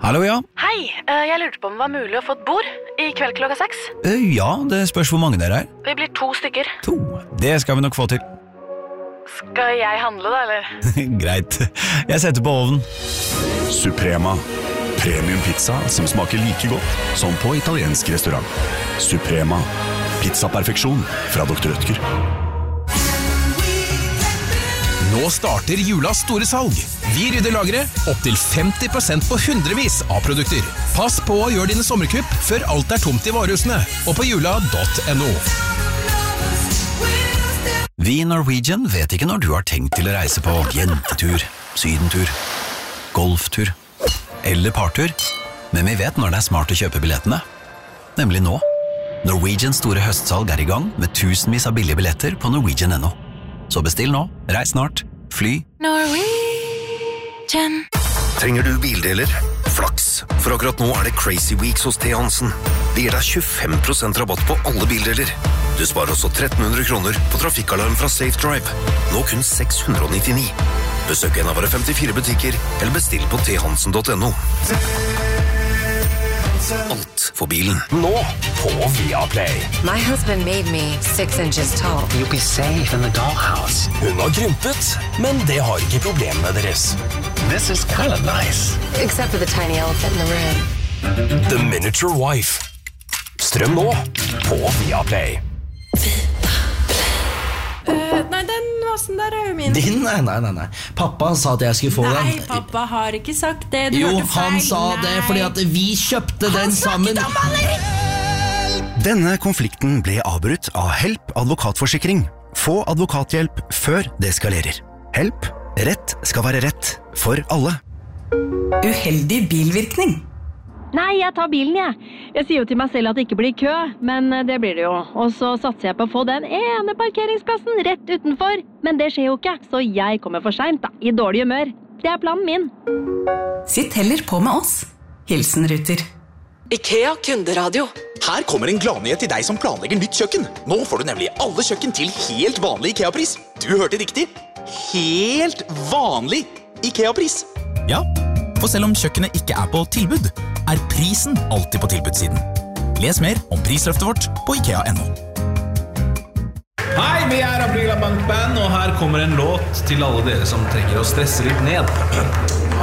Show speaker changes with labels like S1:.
S1: Hallo, ja.
S2: Hei, jeg lurte på om det var mulig å få et bord I kveld klokka 6.
S1: Ja, det spørs hvor mange dere
S2: Vi blir 2 stykker.
S1: 2. Det skal vi nok få til.
S2: Skal jeg handle da, eller?
S1: Greit. Jeg setter på ovnen.
S3: Suprema. Premium pizza som smaker like godt som på italiensk restaurant. Suprema. Pizzaperfeksjon fra Dr. Rødtger.
S4: Nå starter julas store salg. Vi rydder lageret opp til 50% på hundrevis av produkter. Pass på å gjøre dine sommerkupp før alt tomt I varehusene og på jula.no.
S1: Vi I Norwegian vet ikke når du har tenkt til å reise på jentetur, sydentur, golftur eller partur, men vi vet når det smart å kjøpe billettene. Nemlig nå. Norwegians store høstsalg I gang med tusenvis av billige billetter på Norwegian.no. Så bestill nå, reis snart, fly.
S2: Norwegian.
S5: Trenger du bildeler? Flaks, for akkurat nå det Crazy Weeks hos T. Hansen. De gir deg 25% rabatt på alle bildeler. Du sparer også 1300 kroner på trafikkalarm fra Safe Drive. Nå kun 699. Besøk en av våre 54 butikker, eller bestill på thansen.no. Alt for bilen.
S6: Nå på Viaplay.
S7: My husband made me 6 inches tall.
S6: You'll be safe in the dollhouse. Hun har krympet, men det har ikke problemene deres. This is kind of nice.
S7: Except for the tiny elephant in the room.
S6: The Miniature Wife. Strøm nå på Viaplay.
S8: Nei, den vasen der jo min.
S9: Din? Nei. Pappa sa at jeg skulle få den.
S8: Nei, pappa har ikke sagt det. Du
S9: Jo,
S8: hørte feil.
S9: han sa det fordi at vi kjøpte den sammen.
S8: Han snakket om maleri!
S5: Denne konflikten ble avbrutt av Help advokatforsikring. Få advokathjelp før det eskalerer. Help. Rett skal være rett for alle.
S10: Uheldig bilvirkning.
S11: Nei, jeg tar bilen, jeg. Jeg sier jo til meg selv at det ikke blir kø, men det blir det jo. Og så satser jeg på å få den ene parkeringsplassen rett utenfor. Men det skjer jo ikke, så jeg kommer for sent da, I dårlig humør. Det planen min.
S10: Sitt heller på med oss. Hilsen Ruter.
S12: IKEA kunderadio.
S13: Her kommer en gladnyhet til deg som planlegger nytt kjøkken. Nå får du nemlig alle kjøkken til helt vanlig IKEA-pris. Du hørte riktig. Helt vanlig IKEA-pris.
S4: Ja, for selv om kjøkkenet ikke på tilbud, prisen alltid på tilbudssiden. Les mer om prisløftet vårt på IKEA.no.
S14: Hei, vi Aprila Bank Band, og her kommer en låt til alle dere som trenger å stresse litt ned.